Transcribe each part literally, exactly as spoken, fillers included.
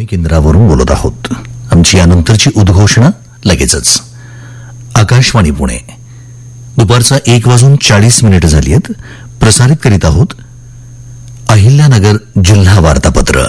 केंद्रावरून बोलत आहोत. आमची यानंतरची उद्घोषणा लगेचच. आकाशवाणी पुणे, दुपारचा एक वाजून चाळीस मिनिट झाली आहेत. प्रसारित करीत आहोत अहिल्यानगर जिल्हा वार्तापत्र.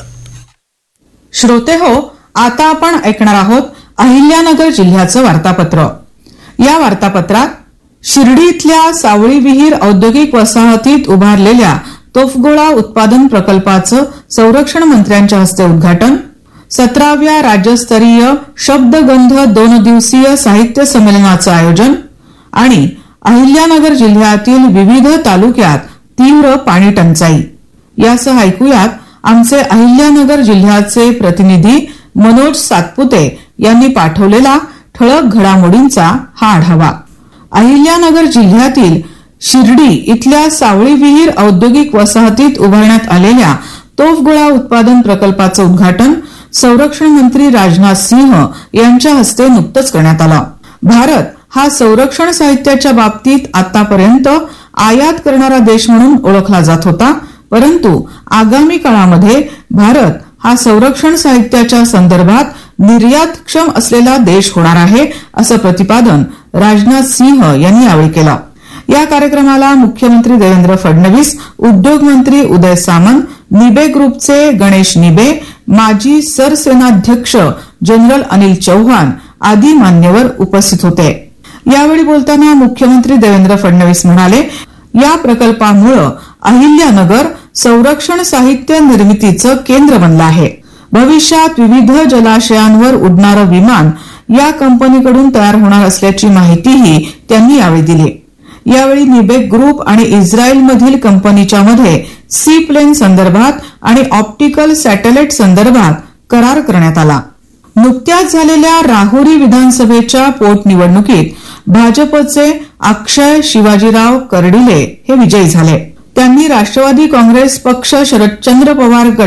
श्रोते हो, आता आपण ऐकणार आहोत अहिल्यानगर जिल्ह्याचं वार्तापत्र. या वार्तापत्रात शिर्डी इथल्या सावळी विहीर औद्योगिक वसाहतीत उभारलेल्या तोफगोळा उत्पादन प्रकल्पाचं संरक्षण मंत्र्यांच्या हस्ते उद्घाटन, सतराव्या राज्यस्तरीय शब्दगंध दोन दिवसीय साहित्य संमेलनाचं आयोजन आणि अहिल्यानगर जिल्ह्यातील विविध तालुक्यात तीव्र पाणी टंचाई यासह ऐकूयात आमचे अहिल्यानगर जिल्ह्याचे प्रतिनिधी मनोज सातपुते यांनी पाठवलेला ठळक घडामोडींचा हा आढावा. अहिल्यानगर जिल्ह्यातील शिर्डी इथल्या सावळी विहीर औद्योगिक वसाहतीत उभारण्यात आलेल्या तोफगोळा उत्पादन प्रकल्पाचं उद्घाटन संरक्षण मंत्री राजनाथ सिंह यांच्या हस्ते नुकतंच करण्यात आलं. भारत हा संरक्षण साहित्याच्या बाबतीत आतापर्यंत आयात करणारा देश म्हणून ओळखला जात होता, परंतु आगामी काळामध्ये भारत हा संरक्षण साहित्याच्या संदर्भात निर्यातक्षम असलेला देश होणार आहे, असं प्रतिपादन राजनाथ सिंह यांनी यावेळी केलं. या कार्यक्रमाला मुख्यमंत्री देवेंद्र फडणवीस, उद्योग मंत्री उदय सामंत, निबे ग्रुपचे गणेश निबे, माजी सरसेनाध्यक्ष जनरल अनिल चौहान आदी मान्यवर उपस्थित होते. यावेळी बोलताना मुख्यमंत्री देवेंद्र फडणवीस म्हणाले, या प्रकल्पामुळे अहिल्यानगर संरक्षण साहित्य निर्मितीचं केंद्र बनलं आहे. भविष्यात विविध जलाशयांवर उडणारं विमान या कंपनीकडून तयार होणार असल्याची माहितीही त्यांनी यावेळी दिली. यावेळी निबे ग्रुप आणि इस्रायलमधील कंपनीच्या मध्ये सी प्लेन संदर्भात आणि ऑप्टिकल सॅटेलाइट संदर्भात करार करण्यात आला. नुकत्याच झालेल्या राहुरी विधानसभेच्या पोटनिवडणुकीत भाजपचे अक्षय शिवाजीराव कर्डिले हे विजयी झाले. त्यांनी राष्ट्रवादी काँग्रेस पक्ष शरदचंद्र पवार